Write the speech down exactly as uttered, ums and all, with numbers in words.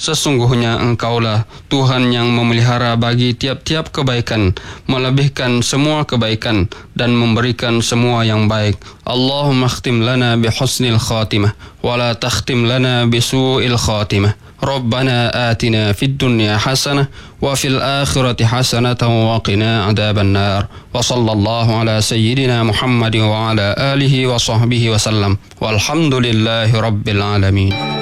Sesungguhnya Engkaulah Tuhan yang memelihara bagi tiap-tiap kebaikan, melebihkan semua kebaikan dan memberikan semua yang baik. Allahumma khtim lana bihusnil khatimah wa la takhtim lana bisu'il khatimah. Rabbana atina fid dunya hasanah wa fil akhirati hasanatan wa qina adzaban nar. Wa sallallahu ala sayyidina Muhammadin wa ala alihi wa sahbihi wa sallam. Walhamdulillahi rabbil alamin.